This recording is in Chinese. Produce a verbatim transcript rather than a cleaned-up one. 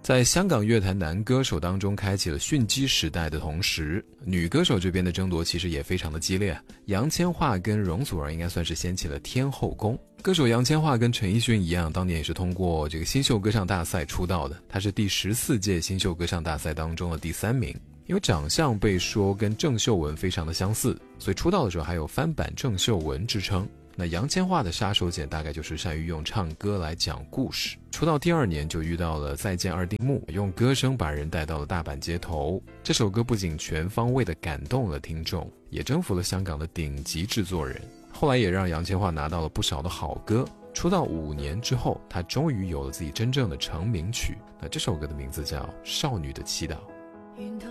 在香港乐坛男歌手当中开启了迅激时代的同时，女歌手这边的争夺其实也非常的激烈。杨千嬅跟容祖儿应该算是掀起了天后宫。歌手杨千嬅跟陈奕迅一样，当年也是通过这个新秀歌唱大赛出道的，她是第十四届新秀歌唱大赛当中的第三名。因为长相被说跟郑秀文非常的相似，所以出道的时候还有翻版郑秀文之称。那杨千嬅的杀手锏大概就是善于用唱歌来讲故事。出道第二年就遇到了再见二丁目，用歌声把人带到了大阪街头。这首歌不仅全方位的感动了听众，也征服了香港的顶级制作人。后来也让杨千嬅拿到了不少的好歌。出道五年之后，她终于有了自己真正的成名曲。那这首歌的名字叫《少女的祈祷》。 沿途